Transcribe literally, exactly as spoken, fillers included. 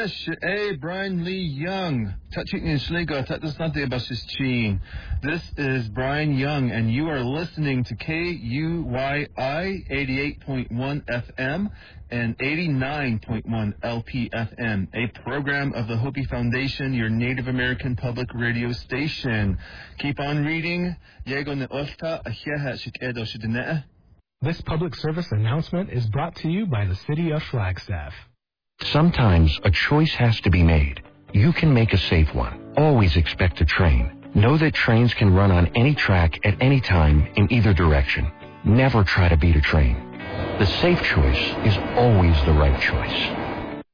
Yes, A. Brian Lee Young. Touching Sligo, Tatasnate Basishin. This is Brian Young, and you are listening to K U Y I eighty-eight point one F M and eighty-nine point one L P F M, a program of the Hopi Foundation, your Native American public radio station. Keep on reading. This public service announcement is brought to you by the City of Flagstaff. Sometimes a choice has to be made. You can make a safe one. Always expect a train. Know that trains can run on any track at any time in either direction. Never try to beat a train. The safe choice is always the right choice.